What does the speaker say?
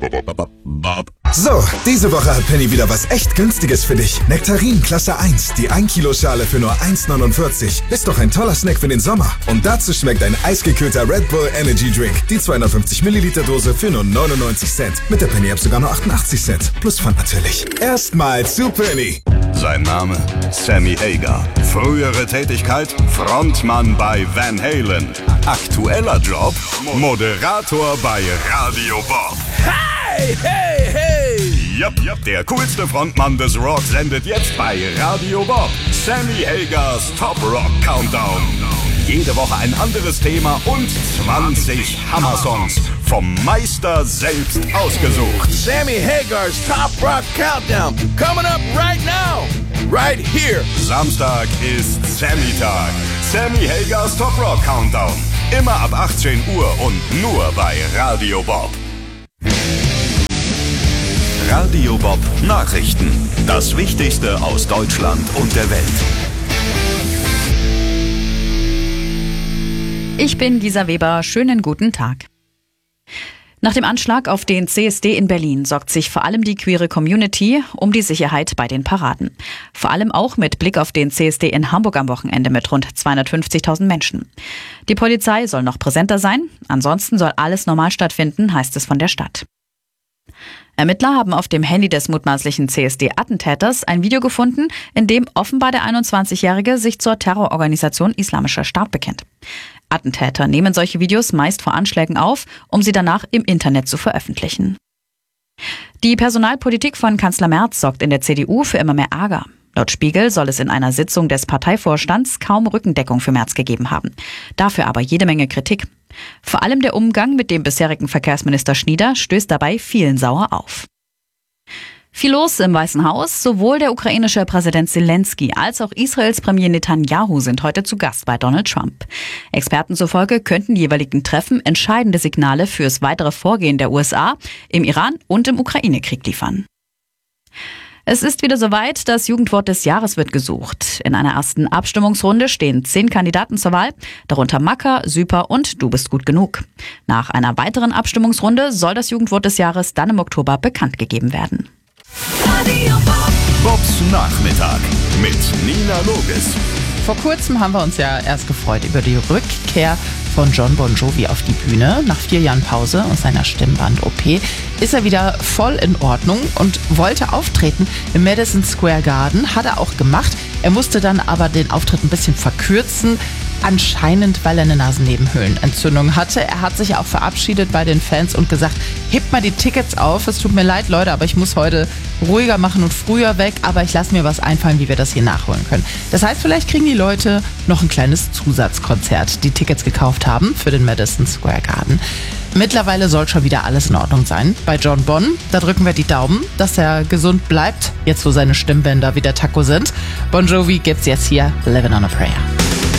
So, diese Woche hat Penny wieder was echt Günstiges für dich. Nektarin Klasse 1, die 1 Kilo Schale für nur 1,49. Ist doch ein toller Snack für den Sommer. Und dazu schmeckt ein eisgekühlter Red Bull Energy Drink. Die 250 Milliliter Dose für nur 99 Cent. Mit der Penny App sogar nur 88 Cent. Plus Pfand natürlich. Erstmal zu Penny. Sein Name? Sammy Hagar. Frühere Tätigkeit? Frontmann bei Van Halen. Aktueller Job? Moderator bei Radio Bob. Hey, hey, hey! Yep, der coolste Frontmann des Rock sendet jetzt bei Radio Bob. Sammy Hagars Top Rock Countdown. Jede Woche ein anderes Thema und 20 Hammer-Songs vom Meister selbst ausgesucht. Sammy Hagar's Top Rock Countdown. Coming up right now. Right here. Samstag ist Sammy-Tag. Sammy Hagars Top Rock Countdown. Immer ab 18 Uhr und nur bei Radio Bob. Radio Bob Nachrichten. Das Wichtigste aus Deutschland und der Welt. Ich bin Lisa Weber. Schönen guten Tag. Nach dem Anschlag auf den CSD in Berlin sorgt sich vor allem die queere Community um die Sicherheit bei den Paraden. Vor allem auch mit Blick auf den CSD in Hamburg am Wochenende mit rund 250.000 Menschen. Die Polizei soll noch präsenter sein. Ansonsten soll alles normal stattfinden, heißt es von der Stadt. Ermittler haben auf dem Handy des mutmaßlichen CSD-Attentäters ein Video gefunden, in dem offenbar der 21-Jährige sich zur Terrororganisation Islamischer Staat bekennt. Attentäter nehmen solche Videos meist vor Anschlägen auf, um sie danach im Internet zu veröffentlichen. Die Personalpolitik von Kanzler Merz sorgt in der CDU für immer mehr Ärger. Laut Spiegel soll es in einer Sitzung des Parteivorstands kaum Rückendeckung für Merz gegeben haben. Dafür aber jede Menge Kritik. Vor allem der Umgang mit dem bisherigen Verkehrsminister Schnieder stößt dabei vielen sauer auf. Viel los im Weißen Haus. Sowohl der ukrainische Präsident Zelensky als auch Israels Premier Netanyahu sind heute zu Gast bei Donald Trump. Experten zufolge könnten die jeweiligen Treffen entscheidende Signale fürs weitere Vorgehen der USA im Iran und im Ukraine-Krieg liefern. Es ist wieder soweit, das Jugendwort des Jahres wird gesucht. In einer ersten Abstimmungsrunde stehen 10 Kandidaten zur Wahl, darunter Macker, Süper und Du bist gut genug. Nach einer weiteren Abstimmungsrunde soll das Jugendwort des Jahres dann im Oktober bekannt gegeben werden. Bobs Nachmittag mit Nina Loges. Vor kurzem haben wir uns ja erst gefreut über die Rückkehr von Jon Bon Jovi auf die Bühne. Nach 4 Jahren Pause und seiner Stimmband-OP ist er wieder voll in Ordnung und wollte auftreten im Madison Square Garden. Hat er auch gemacht. Er musste dann aber den Auftritt ein bisschen verkürzen. Anscheinend, weil er eine Nasennebenhöhlenentzündung hatte. Er hat sich auch verabschiedet bei den Fans und gesagt, hebt mal die Tickets auf. Es tut mir leid, Leute, aber ich muss heute ruhiger machen und früher weg. Aber ich lasse mir was einfallen, wie wir das hier nachholen können. Das heißt, vielleicht kriegen die Leute noch ein kleines Zusatzkonzert, die Tickets gekauft haben für den Madison Square Garden. Mittlerweile soll schon wieder alles in Ordnung sein. Bei Jon Bon, da drücken wir die Daumen, dass er gesund bleibt, jetzt wo seine Stimmbänder wieder Taco sind. Bon Jovi gibt's jetzt hier, Living on a Prayer.